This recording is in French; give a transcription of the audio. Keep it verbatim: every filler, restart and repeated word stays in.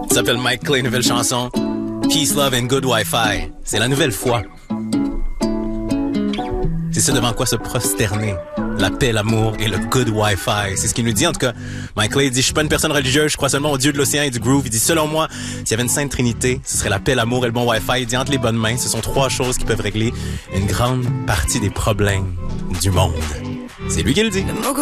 Ça s'appelle Mike Clay, nouvelle chanson. Peace, Love and Good Wi-Fi. C'est la nouvelle foi. C'est ce devant quoi se prosterner. La paix, l'amour et le good Wi-Fi. C'est ce qu'il nous dit. En tout cas, Mike Clay dit, je suis pas une personne religieuse, je crois seulement au Dieu de l'océan et du groove. Il dit, selon moi, s'il y avait une sainte trinité, ce serait la paix, l'amour et le bon Wi-Fi. Il dit, entre les bonnes mains, ce sont trois choses qui peuvent régler une grande partie des problèmes du monde. C'est lui qui le dit.